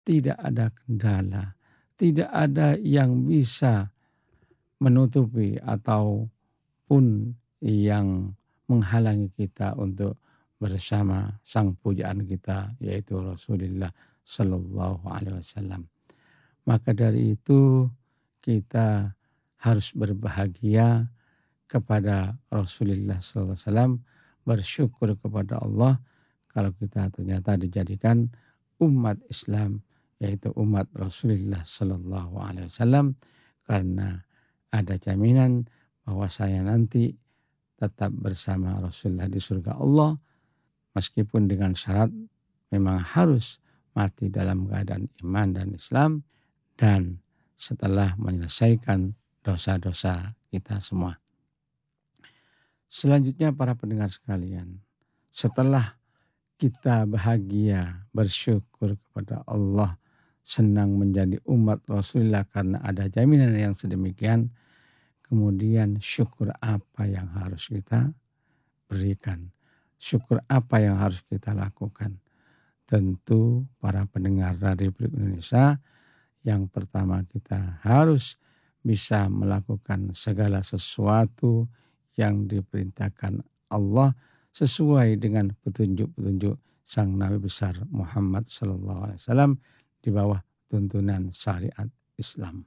tidak ada kendala, tidak ada yang bisa menutupi ataupun yang menghalangi kita untuk bersama sang pujaan kita, yaitu Rasulullah Sallallahu Alaihi Wasallam. Maka dari itu kita harus berbahagia kepada Rasulullah Sallallahu Alaihi Wasallam, bersyukur kepada Allah kalau kita ternyata dijadikan umat Islam, yaitu umat Rasulullah Sallallahu Alaihi Wasallam, karena ada jaminan bahwa saya nanti tetap bersama Rasulullah di surga Allah, meskipun dengan syarat memang harus mati dalam keadaan iman dan Islam, dan setelah menyelesaikan dosa-dosa kita semua. Selanjutnya para pendengar sekalian, setelah kita bahagia, bersyukur kepada Allah, senang menjadi umat Rasulullah karena ada jaminan yang sedemikian, kemudian syukur apa yang harus kita berikan? Syukur apa yang harus kita lakukan? Tentu para pendengar Radio Republik Indonesia, yang pertama kita harus bisa melakukan segala sesuatu yang diperintahkan Allah sesuai dengan petunjuk-petunjuk sang Nabi besar Muhammad SAW di bawah tuntunan syariat Islam.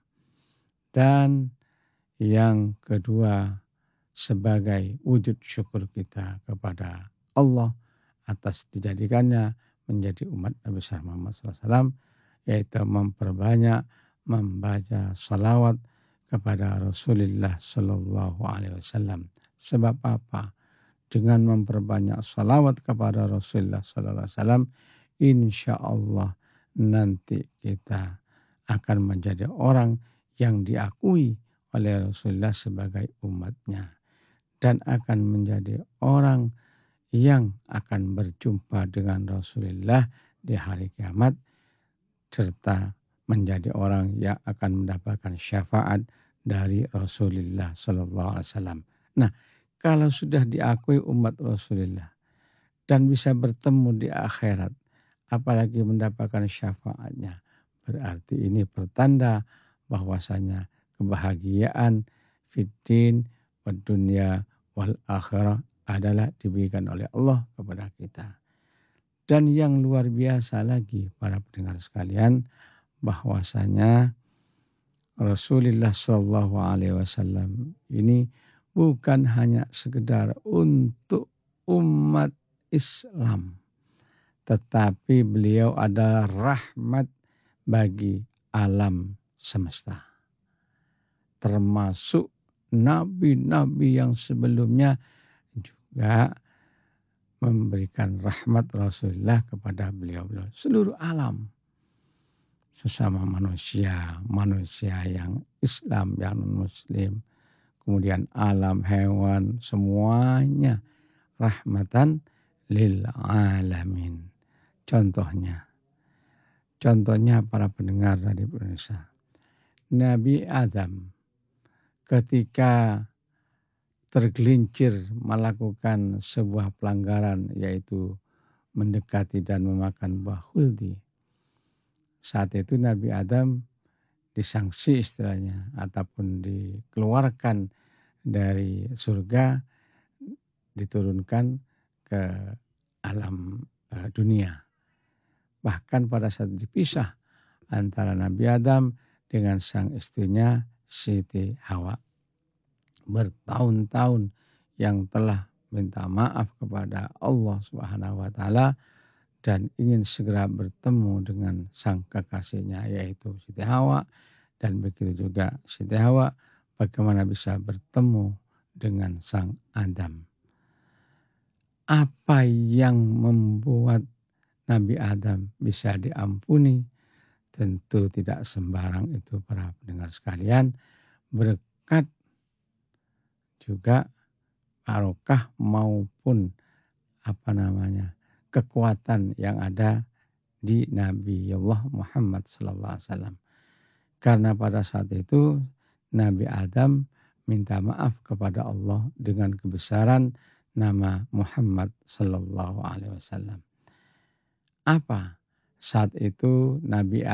Dan yang kedua, sebagai wujud syukur kita kepada Allah atas dijadikannya menjadi umat Nabi besar Muhammad SAW, yaitu memperbanyak membaca salawat kepada Rasulullah Sallallahu Alaihi Wasallam. Sebab apa? Dengan memperbanyak salawat kepada Rasulullah Sallallahu Alaihi Wasallam, insya Allah nanti kita akan menjadi orang yang diakui oleh Rasulullah sebagai umatnya, dan akan menjadi orang yang akan berjumpa dengan Rasulullah di hari kiamat, serta menjadi orang yang akan mendapatkan syafaat dari Rasulullah Sallallahu Alaihi Wasallam. Nah, kalau sudah diakui umat Rasulullah dan bisa bertemu di akhirat, apalagi mendapatkan syafaatnya, berarti ini pertanda bahwasanya kebahagiaan fiddin wad dunya wal akhirah adalah diberikan oleh Allah kepada kita. Dan yang luar biasa lagi para pendengar sekalian, bahwasanya Rasulullah Shallallahu Alaihi Wasallam ini bukan hanya sekedar untuk umat Islam, tetapi beliau adalah rahmat bagi alam semesta. Termasuk nabi-nabi yang sebelumnya juga memberikan rahmat Rasulullah kepada beliau seluruh alam. Sesama manusia, manusia yang Islam, yang non-Muslim, kemudian alam hewan, semuanya rahmatan lil alamin. Contohnya para pendengar Radio Indonesia, Nabi Adam ketika tergelincir melakukan sebuah pelanggaran, yaitu mendekati dan memakan buah khuldi. Saat itu Nabi Adam disanksi istilahnya, ataupun dikeluarkan dari surga, diturunkan ke alam dunia. Bahkan pada saat dipisah antara Nabi Adam dengan sang istrinya Siti Hawa, bertahun-tahun yang telah minta maaf kepada Allah Subhanahu wa taala dan ingin segera bertemu dengan sang kekasihnya, yaitu Siti Hawa, dan begitu juga Siti Hawa bagaimana bisa bertemu dengan sang Adam. Apa yang membuat Nabi Adam bisa diampuni? Tentu tidak sembarang itu para pendengar sekalian, berkat juga barokah maupun kekuatan yang ada di Nabi Allah Muhammad sallallahu alaihi wasallam. Karena pada saat itu Nabi Adam minta maaf kepada Allah dengan kebesaran nama Muhammad sallallahu alaihi wasallam. Apa? saat itu Nabi